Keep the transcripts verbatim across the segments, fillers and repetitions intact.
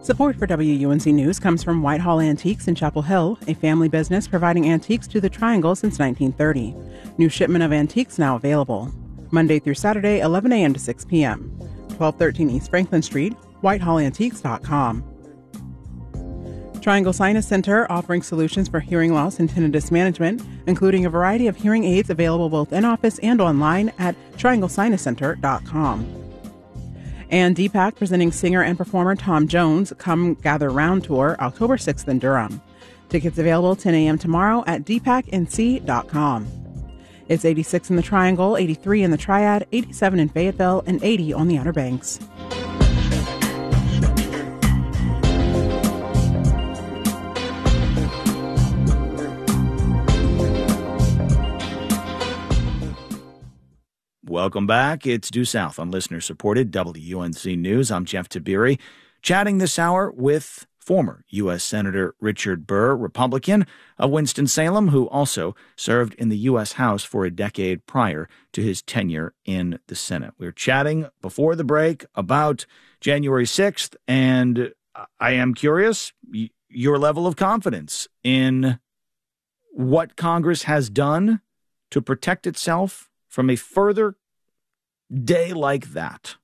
Support for W U N C News comes from Whitehall Antiques in Chapel Hill, a family business providing antiques to the Triangle since nineteen thirty. New shipment of antiques now available. Monday through Saturday, eleven a.m. to six p.m. twelve thirteen East Franklin Street, whitehall antiques dot com. Triangle Sinus Center offering solutions for hearing loss and tinnitus management, including a variety of hearing aids available both in office and online at triangle sinus center dot com. And D PAC presenting singer and performer Tom Jones Come Gather Round Tour October sixth in Durham. Tickets available ten a.m. tomorrow at d pac n c dot com. It's eighty-six in the Triangle, eighty-three in the Triad, eighty-seven in Fayetteville, and eighty on the Outer Banks. Welcome back. It's Due South on listener-supported W U N C News. I'm Jeff Tiberi, chatting this hour with former U S. Senator Richard Burr, Republican of Winston-Salem, who also served in the U S. House for a decade prior to his tenure in the Senate. We were chatting before the break about January sixth, and I am curious your level of confidence in what Congress has done to protect itself from a further day like that.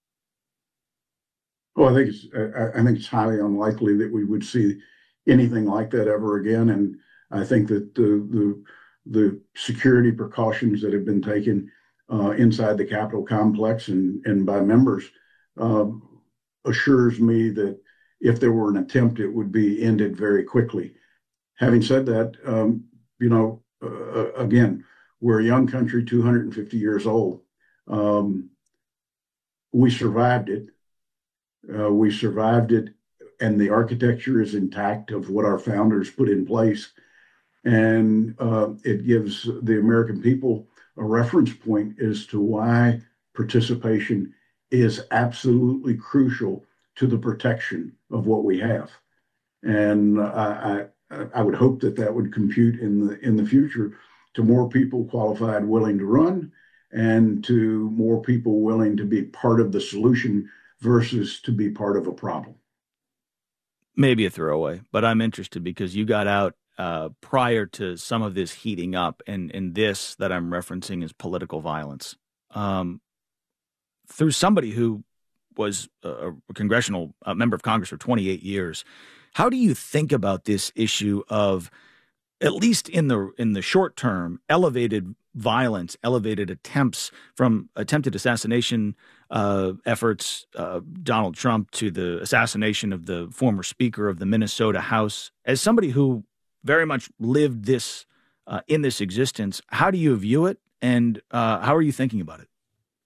Well, I think it's I, I think it's highly unlikely that we would see anything like that ever again. And I think that the the, the security precautions that have been taken uh, inside the Capitol complex and, and by members uh, assures me that if there were an attempt, it would be ended very quickly. Having said that, um, you know, uh, again, we're a young country, two hundred fifty years old. Um, we survived it. Uh, we survived it, and the architecture is intact of what our founders put in place. And uh, it gives the American people a reference point as to why participation is absolutely crucial to the protection of what we have. And I, I, I would hope that that would compute in the in the future to more people qualified, willing to run, and to more people willing to be part of the solution versus to be part of a problem. Maybe a throwaway, but I'm interested because you got out uh, prior to some of this heating up, and, and this that I'm referencing is political violence. Um, through somebody who was a, a congressional a member of Congress for twenty-eight years, how do you think about this issue of, at least in the in the short term, elevated violence, elevated attempts from attempted assassination uh, efforts, uh, Donald Trump, to the assassination of the former Speaker of the Minnesota House? As somebody who very much lived this uh, in this existence, how do you view it, and uh, how are you thinking about it?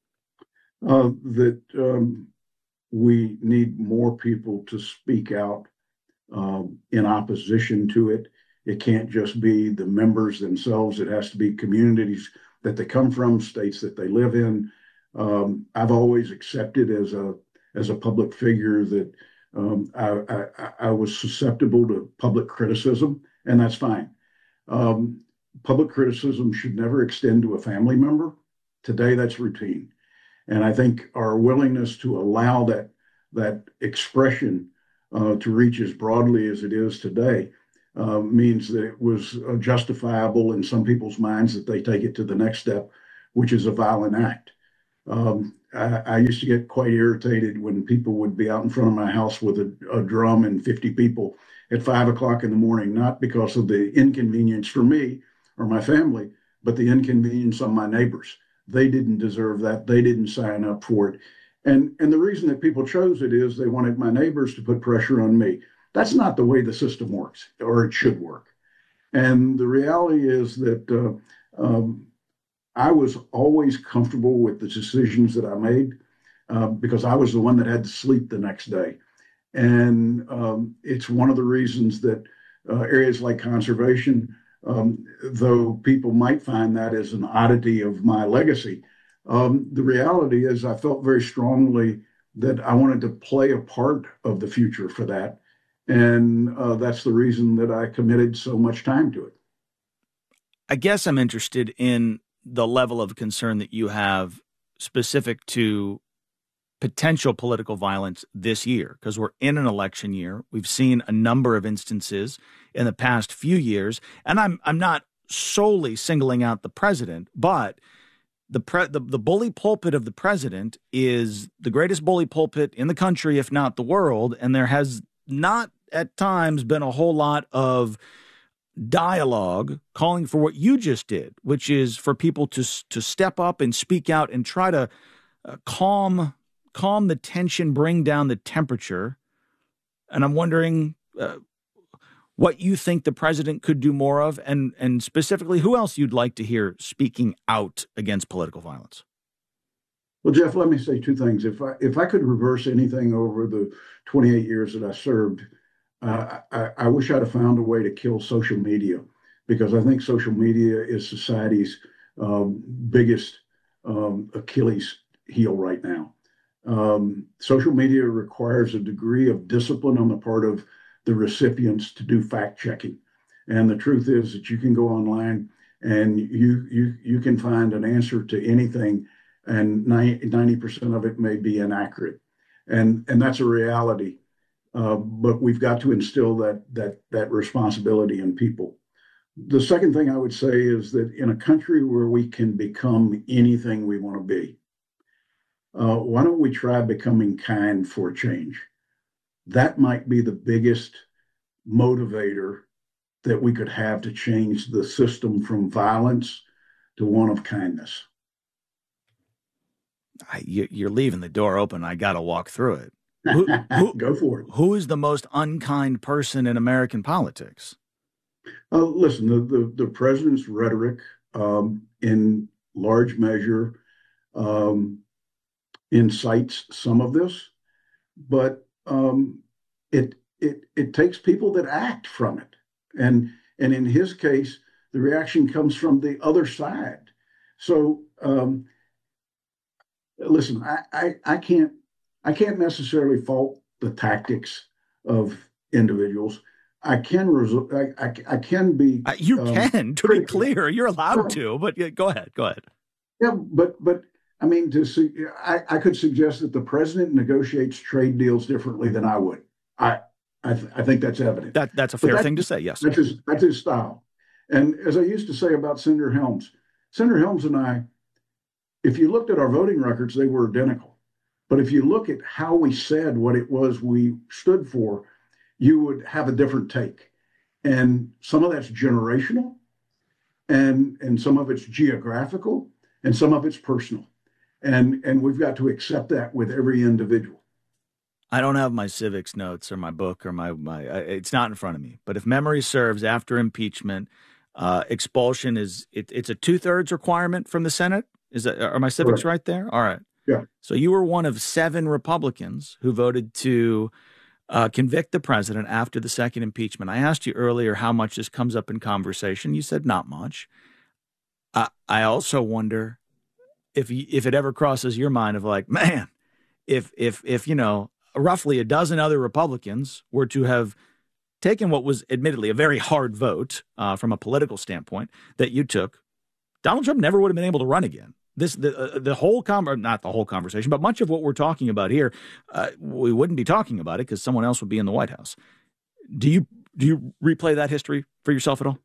Uh, that um, we need more people to speak out um, in opposition to it. It can't just be the members themselves. It has to be communities that they come from, states that they live in. Um, I've always accepted as a as a public figure that um, I, I, I was susceptible to public criticism, and that's fine. Um, public criticism should never extend to a family member. Today, that's routine. And I think our willingness to allow that, that expression uh, to reach as broadly as it is today Uh, means that it was uh, justifiable in some people's minds that they take it to the next step, which is a violent act. Um, I, I used to get quite irritated when people would be out in front of my house with a, a drum and fifty people at five o'clock in the morning, not because of the inconvenience for me or my family, but the inconvenience of my neighbors. They didn't deserve that. They didn't sign up for it. And, and the reason that people chose it is they wanted my neighbors to put pressure on me. That's not the way the system works, or it should work. And the reality is that uh, um, I was always comfortable with the decisions that I made uh, because I was the one that had to sleep the next day. And um, it's one of the reasons that uh, areas like conservation, um, though people might find that as an oddity of my legacy, um, the reality is I felt very strongly that I wanted to play a part of the future for that. And uh, that's the reason that I committed so much time to it. I guess I'm interested in the level of concern that you have specific to potential political violence this year, because we're in an election year. We've seen a number of instances in the past few years, and I'm I'm not solely singling out the president, but the pre, the, the bully pulpit of the president is the greatest bully pulpit in the country, if not the world, and there has not at times been a whole lot of dialogue calling for what you just did, which is for people to to step up and speak out and try to uh, calm calm the tension, bring down the temperature. And I'm wondering uh, what you think the president could do more of, and and specifically who else you'd like to hear speaking out against political violence. Well, Jeff, let me say two things. If I if I could reverse anything over the twenty-eight years that I served, uh, I, I wish I'd have found a way to kill social media, because I think social media is society's um, biggest um, Achilles heel right now. Um, social media requires a degree of discipline on the part of the recipients to do fact checking. And the truth is that you can go online and you you you can find an answer to anything, and ninety percent of it may be inaccurate. And and that's a reality. Uh, but we've got to instill that that that responsibility in people. The second thing I would say is that in a country where we can become anything we want to be, uh, why don't we try becoming kind for change? That might be the biggest motivator that we could have to change the system from violence to one of kindness. I, you, you're leaving the door open. I got to walk through it. Who, who, Go for it. Who is the most unkind person in American politics? Uh, listen, the, the, the president's rhetoric, um, in large measure, um, incites some of this, but um, it it it takes people that act from it, and and in his case, the reaction comes from the other side. So um, listen, I, I I can't I can't necessarily fault the tactics of individuals. I can resol- I, I I can be uh, you um, can to critical. Be clear, you're allowed to, but yeah, go ahead, go ahead. Yeah, but but. I mean, to see, I, I could suggest that the president negotiates trade deals differently than I would. I I, th- I think that's evident. That that's a fair that, thing to say. Yes, that's his that's his style. And as I used to say about Senator Helms, Senator Helms and I, if you looked at our voting records, they were identical. But if you look at how we said what it was we stood for, you would have a different take. And some of that's generational, and and some of it's geographical, and some of it's personal. And and we've got to accept that with every individual. I don't have my civics notes or my book or my, my it's not in front of me. But if memory serves, after impeachment, uh, expulsion is it, it's a two thirds requirement from the Senate. Is that, are my civics right, right there? All right. Yeah. So you were one of seven Republicans who voted to uh, convict the president after the second impeachment. I asked you earlier how much this comes up in conversation. You said not much. Uh, I also wonder if if it ever crosses your mind of like, man, if if if you know, roughly a dozen other Republicans were to have taken what was admittedly a very hard vote uh, from a political standpoint that you took, Donald Trump never would have been able to run again. This the uh, the whole con- not the whole conversation, but much of what we're talking about here, uh, we wouldn't be talking about it because someone else would be in the White House. Do you do you replay that history for yourself at all?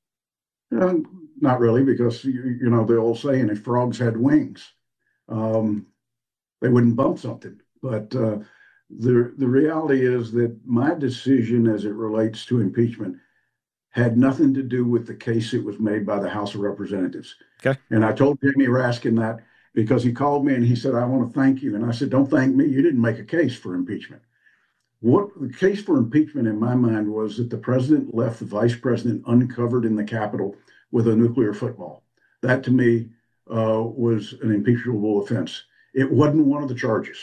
Um, not really, because you, you know the old saying: if frogs had wings, um, they wouldn't bump something. But uh, the the reality is that my decision, as it relates to impeachment, had nothing to do with the case it was made by the House of Representatives. Okay. And I told Jamie Raskin that because he called me and he said, "I want to thank you." And I said, "Don't thank me. You didn't make a case for impeachment." What the case for impeachment in my mind was that the president left the vice president uncovered in the Capitol with a nuclear football. That to me uh, was an impeachable offense. It wasn't one of the charges.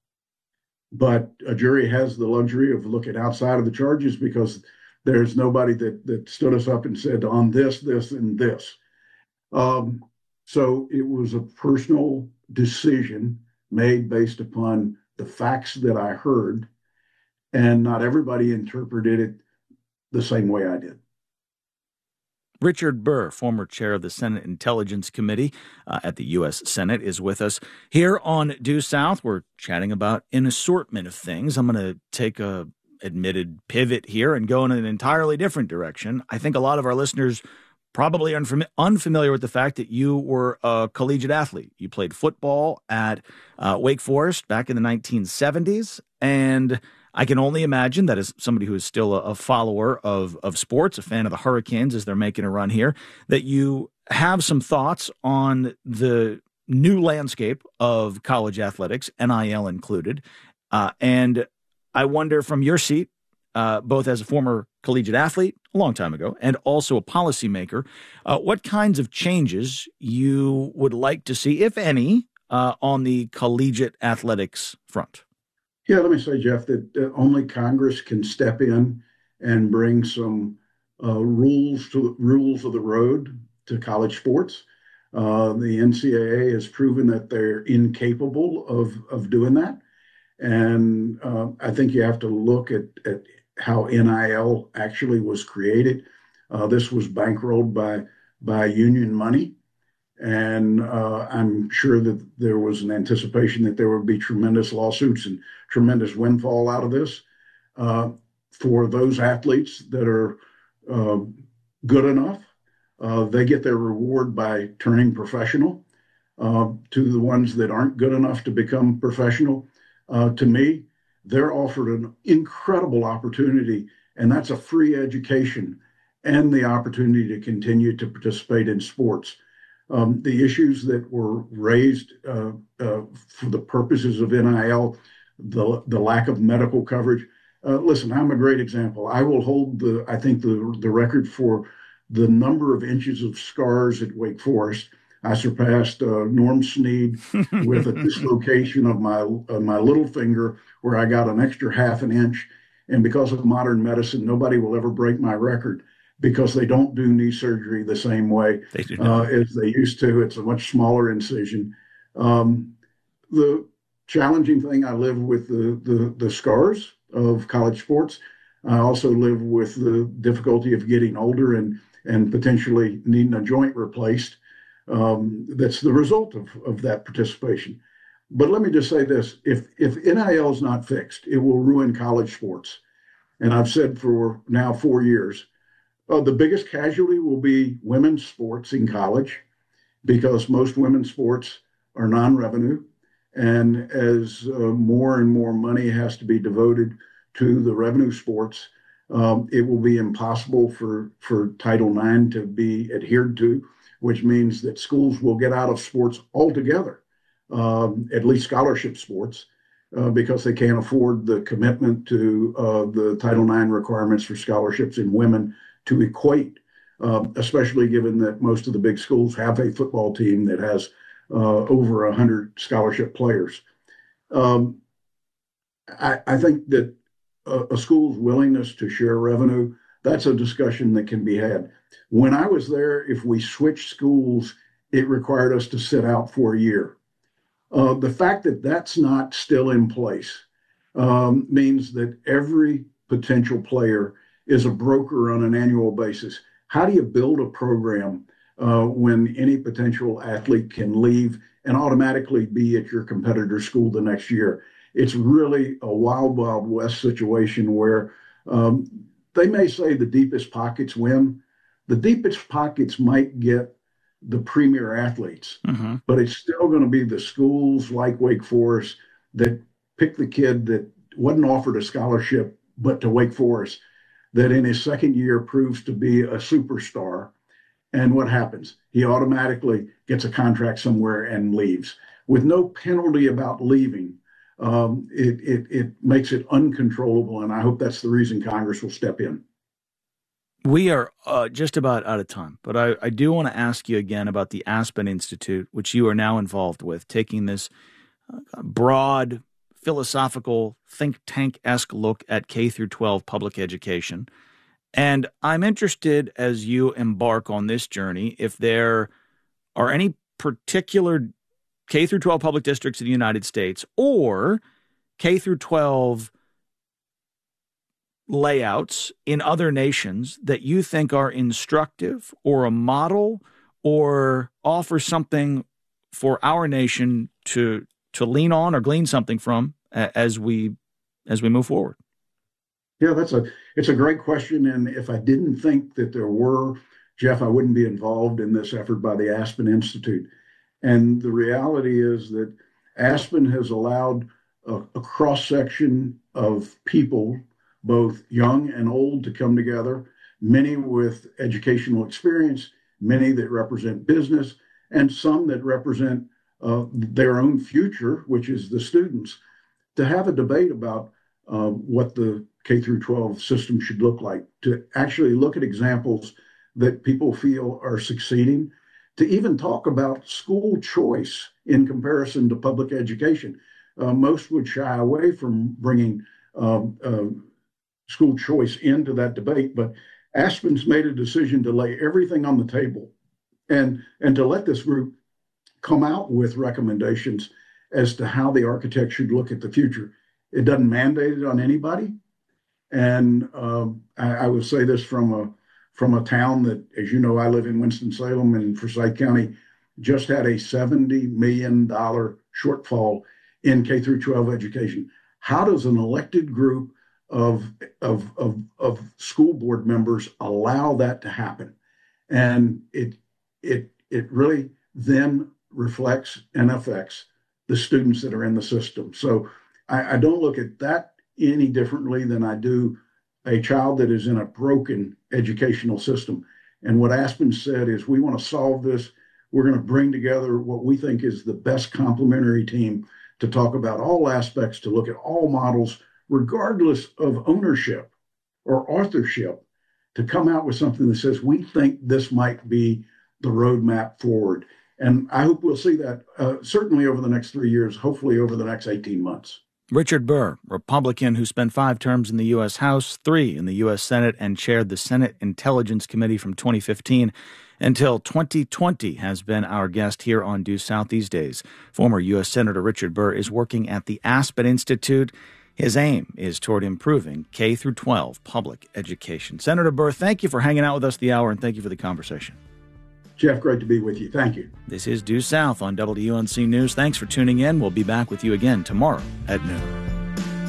But a jury has the luxury of looking outside of the charges because there's nobody that, that stood us up and said on this, this, and this. Um, so it was a personal decision made based upon the facts that I heard, and not everybody interpreted it the same way I did. Richard Burr, former chair of the Senate Intelligence Committee uh, at the U S Senate, is with us here on Due South. We're chatting about an assortment of things. I'm going to take a admitted pivot here and go in an entirely different direction. I think a lot of our listeners probably are unfam- unfamiliar with the fact that you were a collegiate athlete. You played football at uh, Wake Forest back in the nineteen seventies, and I can only imagine that as somebody who is still a, a follower of, of sports, a fan of the Hurricanes as they're making a run here, that you have some thoughts on the new landscape of college athletics, N I L included. Uh, and I wonder from your seat, uh, both as a former collegiate athlete a long time ago and also a policymaker, uh, what kinds of changes you would like to see, if any, uh, on the collegiate athletics front. Yeah, let me say, Jeff, that uh, only Congress can step in and bring some uh, rules to rules of the road to college sports. Uh, the N C double A has proven that they're incapable of of doing that, and uh, I think you have to look at at how N I L actually was created. Uh, this was bankrolled by by union money. And uh, I'm sure that there was an anticipation that there would be tremendous lawsuits and tremendous windfall out of this. Uh, for those athletes that are uh, good enough, uh, they get their reward by turning professional. Uh, to the ones that aren't good enough to become professional, uh, to me, they're offered an incredible opportunity, and that's a free education and the opportunity to continue to participate in sports. Um, the issues that were raised uh, uh, for the purposes of N I L, the the lack of medical coverage. Uh, listen, I'm a great example. I will hold the I think the the record for the number of inches of scars at Wake Forest. I surpassed uh, Norm Snead with a dislocation of my of my little finger, where I got an extra half an inch. And because of modern medicine, nobody will ever break my record, because they don't do knee surgery the same way uh, as they used to. It's a much smaller incision. Um, the challenging thing, I live with the, the, the scars of college sports. I also live with the difficulty of getting older and, and potentially needing a joint replaced. Um, that's the result of, of that participation. But let me just say this, if, if N I L is not fixed, it will ruin college sports. And I've said for now four years, Uh, the biggest casualty will be women's sports in college, because most women's sports are non-revenue. And as uh, more and more money has to be devoted to the revenue sports, um, it will be impossible for, for Title nine to be adhered to, which means that schools will get out of sports altogether, um, at least scholarship sports, uh, because they can't afford the commitment to uh, the Title nine requirements for scholarships in women to equate, uh, especially given that most of the big schools have a football team that has uh, over one hundred scholarship players. Um, I, I think that a, a school's willingness to share revenue, that's a discussion that can be had. When I was there, if we switched schools, it required us to sit out for a year. Uh, the fact that that's not still in place um, means that every potential player is a broker on an annual basis. How do you build a program uh, when any potential athlete can leave and automatically be at your competitor school the next year? It's really a wild, wild west situation where um, they may say the deepest pockets win. The deepest pockets might get the premier athletes, mm-hmm. but it's still going to be the schools like Wake Forest that pick the kid that wasn't offered a scholarship, but to Wake Forest, that in his second year proves to be a superstar. And what happens? He automatically gets a contract somewhere and leaves with no penalty about leaving. Um, it, it, it makes it uncontrollable. And I hope that's the reason Congress will step in. We are uh, just about out of time, but I, I do want to ask you again about the Aspen Institute, which you are now involved with, taking this uh, broad, philosophical, think tank-esque look at K through twelve public education. And I'm interested, as you embark on this journey, if there are any particular K through twelve public districts in the United States or K through twelve layouts in other nations that you think are instructive or a model or offer something for our nation to to lean on or glean something from as we as we move forward? Yeah, that's a it's a great question. And if I didn't think that there were, Jeff, I wouldn't be involved in this effort by the Aspen Institute. And the reality is that Aspen has allowed a, a cross-section of people, both young and old, to come together, many with educational experience, many that represent business, and some that represent uh, their own future, which is the students, to have a debate about uh, what the K through twelve system should look like, to actually look at examples that people feel are succeeding, to even talk about school choice in comparison to public education. Uh, most would shy away from bringing um, uh, school choice into that debate, but Aspen's made a decision to lay everything on the table and, and to let this group come out with recommendations as to how the architect should look at the future. It doesn't mandate it on anybody. And um, I, I will say this from a from a town that, as you know, I live in Winston-Salem, and Forsyth County just had a seventy million dollars shortfall in K through twelve education. How does an elected group of, of, of, of school board members allow that to happen? And it, it, it really then reflects and affects the students that are in the system. So I, I don't look at that any differently than I do a child that is in a broken educational system. And what Aspen said is, we want to solve this. We're going to bring together what we think is the best complementary team to talk about all aspects, to look at all models, regardless of ownership or authorship, to come out with something that says, we think this might be the roadmap forward. And I hope we'll see that uh, certainly over the next three years, hopefully over the next eighteen months. Richard Burr, Republican who spent five terms in the U S. House, three in the U S. Senate, and chaired the Senate Intelligence Committee from twenty fifteen until twenty twenty, has been our guest here on Due South these days. Former U S. Senator Richard Burr is working at the Aspen Institute. His aim is toward improving K through twelve public education. Senator Burr, thank you for hanging out with us the hour, and thank you for the conversation. Jeff, great to be with you. Thank you. This is Due South on W U N C News. Thanks for tuning in. We'll be back with you again tomorrow at noon.